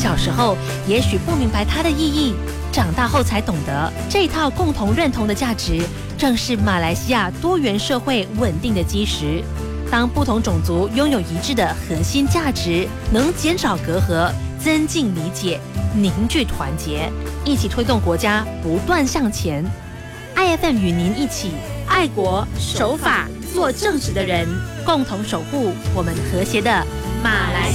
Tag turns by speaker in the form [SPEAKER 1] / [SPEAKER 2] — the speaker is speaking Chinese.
[SPEAKER 1] 小时候也许不明白它的意义，长大后才懂得，这套共同认同的价值，正是马来西亚多元社会稳定的基石。当不同种族拥有一致的核心价值，能减少隔阂，增进理解，凝聚团结，一起推动国家不断向前。IFM 与您一起爱国守法做正直的人，共同守护我们和谐的马来